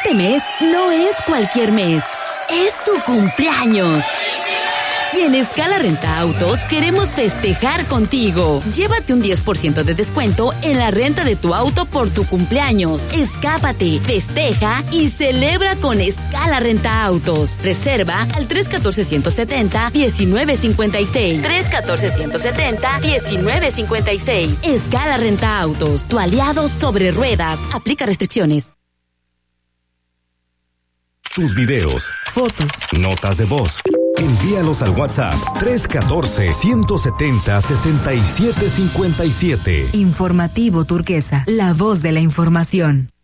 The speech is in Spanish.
Este mes no es cualquier mes, es tu cumpleaños. Y en Escala Renta Autos queremos festejar contigo. Llévate un 10% de descuento en la renta de tu auto por tu cumpleaños. Escápate, festeja y celebra con Escala Renta Autos. Reserva al 314-170-1956. 314-170-1956. Escala Renta Autos, tu aliado sobre ruedas. Aplica restricciones. Tus videos, fotos, notas de voz. Envíalos al WhatsApp 314-170-6757. Informativo Turquesa, la voz de la información.